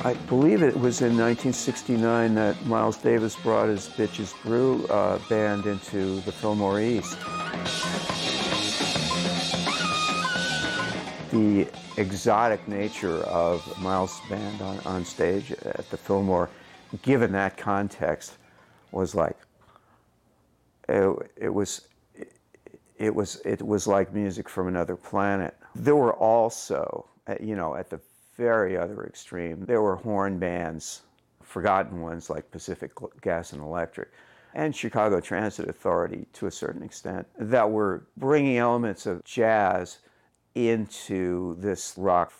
I believe it was in 1969 that Miles Davis brought his Bitches Brew band into the Fillmore East. The exotic nature of Miles' band on stage at the Fillmore, given that context, was like, it was like music from another planet. There were also, at the very other extreme, there were horn bands, forgotten ones like Pacific Gas and Electric, and Chicago Transit Authority to a certain extent, that were bringing elements of jazz into this rock